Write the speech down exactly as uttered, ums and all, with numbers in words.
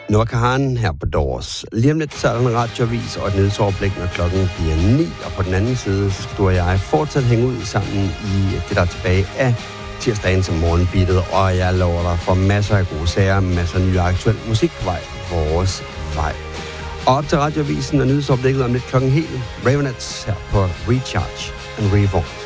Noah Kahan her på Doors. Lige om lidt så er der en radioavis og et nyhedsoverblik, når klokken bliver ni. Og på den anden side, så skal du og jeg fortsat hænge ud sammen i det, der er tilbage af tirsdagen som morgenbeatet. Og jeg lover dig for masser af gode sager, masser af ny aktuel musik på vej vores vej. Og op til radioavisen og nyhedsoverblikket om lidt klokken helt. Ravenettes her på Recharge and Revolt.